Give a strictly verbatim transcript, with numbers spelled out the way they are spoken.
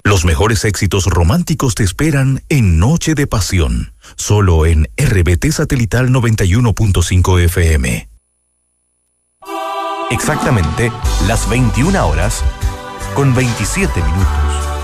Los mejores éxitos románticos te esperan en Noche de Pasión, solo en R B T Satelital noventa y uno punto cinco F M. Exactamente las veintiuna horas con veintisiete minutos.